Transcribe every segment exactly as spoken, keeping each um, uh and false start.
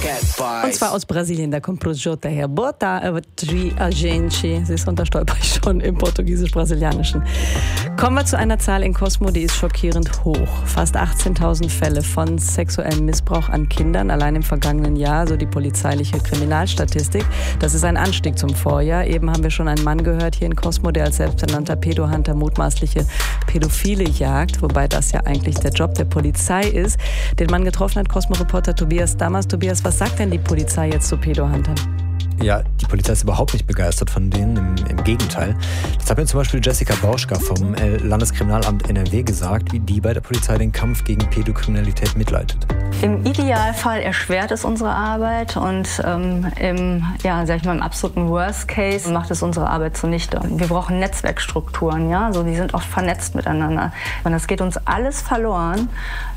Und zwar aus Brasilien, da kommt Projota her. Boa tarde, a gente. Siehst du, und da stolper ich schon im Portugiesisch-Brasilianischen. Kommen wir zu einer Zahl in Cosmo, die ist schockierend hoch. Fast achtzehntausend Fälle von sexuellem Missbrauch an Kindern, allein im vergangenen Jahr, so die polizeiliche Kriminalstatistik. Das ist ein Anstieg zum Vorjahr. Eben haben wir schon einen Mann gehört hier in Cosmo, der als selbsternannter Pedohunter mutmaßliche Pädophile jagt, wobei das ja eigentlich der Job der Polizei ist. Den Mann getroffen hat Cosmo-Reporter Tobias Damas. Tobias, was sagt denn die Polizei jetzt zu Pedohuntern? Ja, die Polizei ist überhaupt nicht begeistert von denen, im, im Gegenteil. Das hat mir zum Beispiel Jessica Bauschka vom Landeskriminalamt N R W gesagt, wie die bei der Polizei den Kampf gegen Pädokriminalität mitleitet. Im Idealfall erschwert es unsere Arbeit und ähm, im, ja, sag ich mal, im absoluten Worst Case macht es unsere Arbeit zunichte. Wir brauchen Netzwerkstrukturen, ja, so, die sind oft vernetzt miteinander. Und das geht uns alles verloren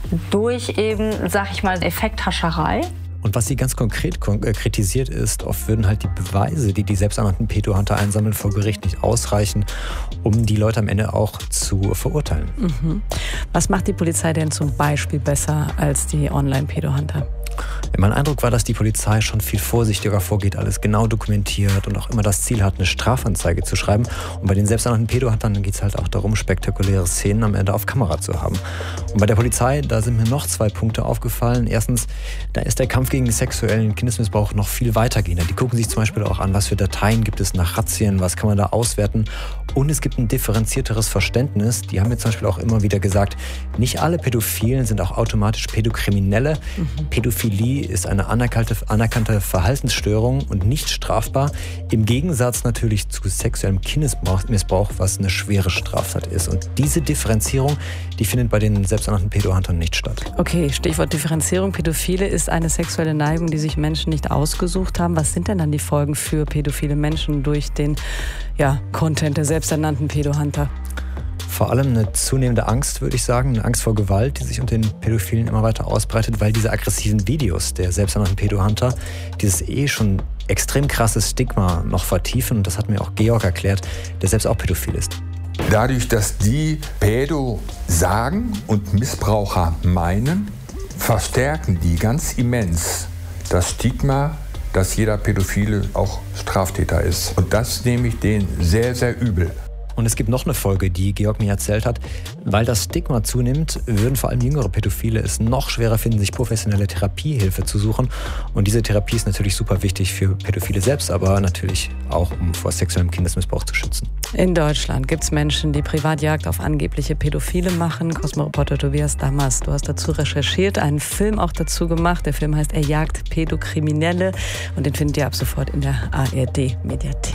durch eben, sag ich mal, Effekthascherei. Und was sie ganz konkret kritisiert ist, oft würden halt die Beweise, die die selbsternannten Pedohunter einsammeln, vor Gericht nicht ausreichen, um die Leute am Ende auch zu verurteilen. Mhm. Was macht die Polizei denn zum Beispiel besser als die Online-Pedohunter? Mein Eindruck war, dass die Polizei schon viel vorsichtiger vorgeht, alles genau dokumentiert und auch immer das Ziel hat, eine Strafanzeige zu schreiben. Und bei den selbsternannten Pedohuntern geht es halt auch darum, spektakuläre Szenen am Ende auf Kamera zu haben. Und bei der Polizei, da sind mir noch zwei Punkte aufgefallen. Erstens, da ist der Kampf gegen sexuellen Kindesmissbrauch noch viel weitergehender. Die gucken sich zum Beispiel auch an, was für Dateien gibt es nach Razzien, was kann man da auswerten. Und es gibt ein differenzierteres Verständnis. Die haben mir zum Beispiel auch immer wieder gesagt, nicht alle Pädophilen sind auch automatisch Pädokriminelle. Mhm. Pädophilie ist eine anerkannte, anerkannte Verhaltensstörung und nicht strafbar. Im Gegensatz natürlich zu sexuellem Kindesmissbrauch, was eine schwere Straftat ist. Und diese Differenzierung, die findet bei den selbsternannten Pedohuntern nicht statt. Okay, Stichwort Differenzierung. Pädophile ist eine sexuelle Neigung, die sich Menschen nicht ausgesucht haben. Was sind denn dann die Folgen für pädophile Menschen durch den ja, Content der selbsternannten Pedohunter? Vor allem eine zunehmende Angst, würde ich sagen, eine Angst vor Gewalt, die sich unter den Pädophilen immer weiter ausbreitet, weil diese aggressiven Videos der selbsternannten Pedohunter dieses eh schon extrem krasse Stigma noch vertiefen. Und das hat mir auch Georg erklärt, der selbst auch pädophil ist. Dadurch, dass die Pädo sagen und Missbraucher meinen, verstärken die ganz immens das Stigma, dass jeder Pädophile auch Straftäter ist. Und das nehme ich denen sehr, sehr übel. Und es gibt noch eine Folge, die Georg mir erzählt hat. Weil das Stigma zunimmt, würden vor allem jüngere Pädophile es noch schwerer finden, sich professionelle Therapiehilfe zu suchen. Und diese Therapie ist natürlich super wichtig für Pädophile selbst, aber natürlich auch, um vor sexuellem Kindesmissbrauch zu schützen. In Deutschland gibt es Menschen, die Privatjagd auf angebliche Pädophile machen. Cosmo-Reporter Tobias Damas, du hast dazu recherchiert, einen Film auch dazu gemacht. Der Film heißt Er jagt Pädokriminelle und den findet ihr ab sofort in der A R D-Mediathek.